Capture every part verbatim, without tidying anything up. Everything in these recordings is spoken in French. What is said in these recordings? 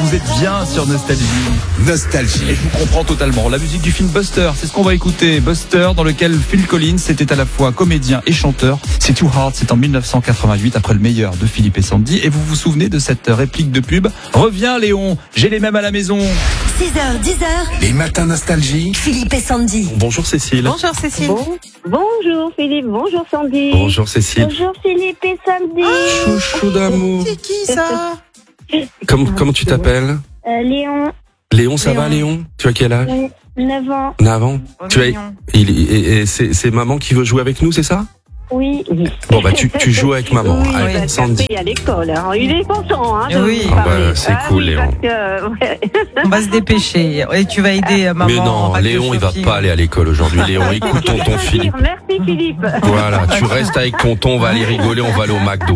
vous êtes bien sur Nostalgie. Nostalgie. Et je vous comprends totalement. La musique du film Buster, c'est ce qu'on va écouter. Buster, dans lequel Phil Collins était à la fois comédien et chanteur. C'est Too Hard, c'est en dix-neuf cent quatre-vingt-huit, après le meilleur de Philippe et Sandy. Et vous vous souvenez de cette réplique de pub? Reviens Léon, j'ai les mêmes à la maison. six heures, dix heures. Les matins Nostalgie. Philippe et Sandy. Bonjour Cécile. Bonjour Cécile. Bon, bonjour Philippe, bonjour Sandy. Bonjour Cécile. Bonjour Philippe et Sandy. Chouchou d'amour. C'est qui ça? Comment, comment tu t'appelles? Euh, Léon, Léon, ça Léon. va Léon? Tu as quel âge? neuf ans. neuf ans. Oh, Tu as, mignon. il, et, et c'est, c'est maman qui veut jouer avec nous, c'est ça? Oui. Bon bah tu, tu joues avec maman. Oui, Allez, bah, Sandy. il est à l'école. hein. Il est content. Hein, de Oui. vous Ah bah, parler. c'est Ah cool, oui, Léon. parce que, ouais. On va se dépêcher. Et tu vas aider maman. Mais en non, radio Léon, il va shopping. pas aller à l'école aujourd'hui. Léon, écoute tonton Philippe. Merci Philippe. Voilà, tu restes avec tonton, on va aller rigoler, on va aller au McDo.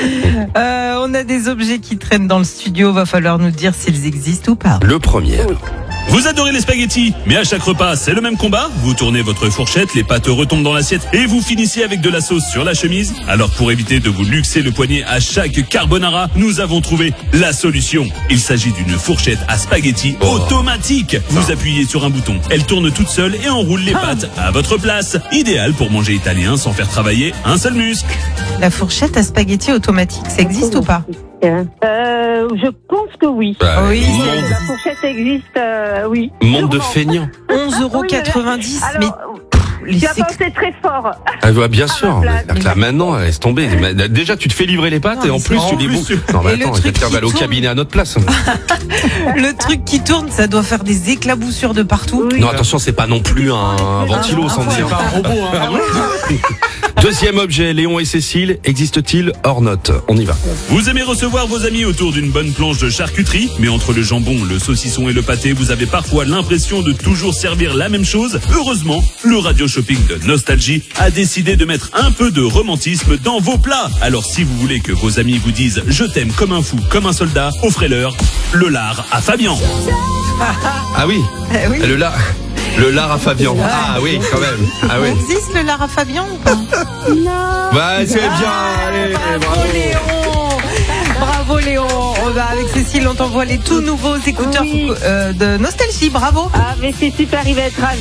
Euh, on a des objets qui traînent dans le studio. Va falloir nous dire s'ils existent ou pas. Le premier. Vous adorez les spaghettis, mais à chaque repas, c'est le même combat. Vous tournez votre fourchette, les pâtes retombent dans l'assiette et vous finissez avec de la sauce sur la chemise. Alors pour éviter de vous luxer le poignet à chaque carbonara, nous avons trouvé la solution. Il s'agit d'une fourchette à spaghettis Oh. automatique. Vous appuyez sur un bouton, elle tourne toute seule et enroule les pâtes à votre place. Idéal pour manger italien sans faire travailler un seul muscle. La fourchette à spaghetti automatique, ça existe ou pas? Euh, je pense que oui. Bah, Oui, monde, La fourchette existe, euh, oui. monde de Sûrement. feignants. onze euros quatre-vingt-dix. Mais Alors, les tu as sec- pensé très fort. Ah bah, bien sûr. ma place. Mais là maintenant, laisse tomber. Mais Déjà, tu te fais livrer les pâtes Non, et en mais plus c'est- tu en les plus, bouffes. Non mais et le attends, truc quelqu'un qui va aller au tourne. cabinet à notre place. le truc qui tourne, ça doit faire des éclaboussures de partout. Oui. Non attention, c'est pas non plus un, un ventilo, un Sandy. four. hein. Un robot, hein. Deuxième objet, Léon et Cécile, existe-t-il hors note? On y va. Vous aimez recevoir vos amis autour d'une bonne planche de charcuterie, mais entre le jambon, le saucisson et le pâté, vous avez parfois l'impression de toujours servir la même chose. Heureusement, le radio shopping de Nostalgie a décidé de mettre un peu de romantisme dans vos plats. Alors si vous voulez que vos amis vous disent « je t'aime comme un fou, comme un soldat », offrez-leur le lard à Fabian. Ah oui, Eh oui. le lard, le lard à Fabian. Ah oui, quand même. Ah oui. Ça existe le Lara Fabian ou pas? Non. Bah c'est bien. Allez, Bravo bravo. Léon. Bravo Léon. On va avec Cécile, on t'envoie les tout nouveaux écouteurs Oui. euh, de Nostalgie. Bravo. Ah, mais c'est super, il va être ravi.